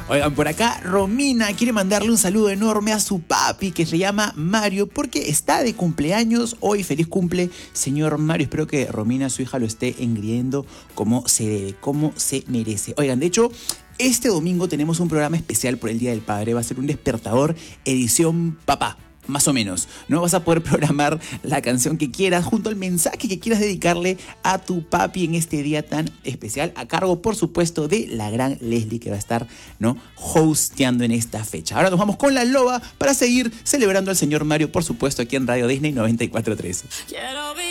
Oigan, por acá Romina quiere mandarle un saludo enorme a su papi que se llama Mario porque está de cumpleaños hoy. Feliz cumple, señor Mario. Espero que Romina, su hija, lo esté engriendo como se debe, como se merece. Oigan, de hecho, este domingo tenemos un programa especial por el Día del Padre. Va a ser un despertador edición papá. Más o menos, ¿no? Vas a poder programar la canción que quieras junto al mensaje que quieras dedicarle a tu papi en este día tan especial, a cargo, por supuesto, de la gran Leslie que va a estar, ¿no?, hosteando en esta fecha. Ahora nos vamos con la loba para seguir celebrando al señor Mario, por supuesto, aquí en Radio Disney 94.3.